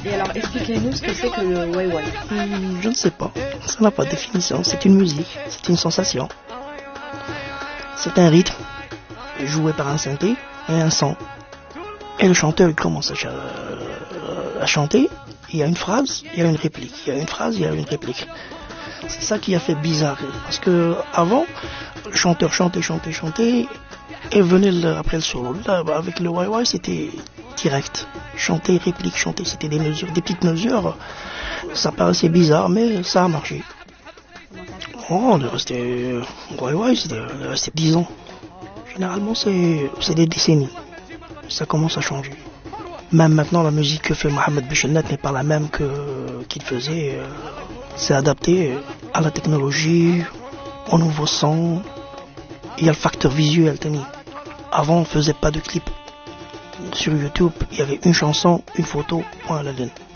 Et alors, expliquez-nous ce que c'est que le Wai-Wai. Je ne sais pas. Ça n'a pas de définition. C'est une musique, c'est une sensation. C'est un rythme joué par un synthé et un son. Et le chanteur il commence à chanter. Il y a une phrase, il y a une réplique. Il y a une phrase, il y a une réplique. C'est ça qui a fait bizarre. Parce que avant, le chanteur chantait et venait après le solo. Là, avec le Wai-Wai, c'était direct. Chanter, réplique, chanter. C'était des mesures, des petites mesures. Ça paraissait bizarre, mais ça a marché. Oh, on est resté Wai-Wai, c'était 10 ans. Généralement, c'est des décennies. Ça commence à changer. Même maintenant, la musique que fait Mohamed Bichennet n'est pas la même qu'il faisait. C'est adapté à la technologie, au nouveau son. Il y a le facteur visuel, Tani. Avant, on ne faisait pas de clip. Sur YouTube, il y avait une chanson, une photo, point à la ligne.